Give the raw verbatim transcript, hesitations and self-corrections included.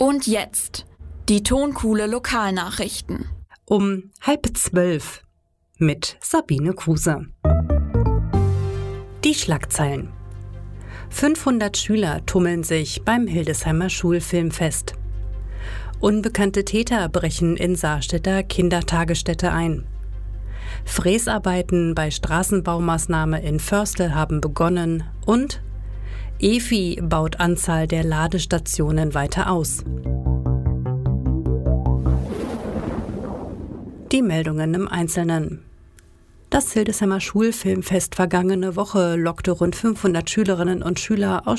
Und jetzt die Tonkuhle Lokalnachrichten. Um halb zwölf mit Sabine Kruse. Die Schlagzeilen. fünfhundert Schüler tummeln sich beim Hildesheimer Schulfilmfest. Unbekannte Täter brechen in Saarstädter Kindertagesstätte ein. Fräsarbeiten bei Straßenbaumaßnahme in Vörstel haben begonnen und E F I baut Anzahl der Ladestationen weiter aus. Die Meldungen im Einzelnen. Das Hildesheimer Schulfilmfest vergangene Woche lockte rund fünfhundert Schülerinnen und Schüler aus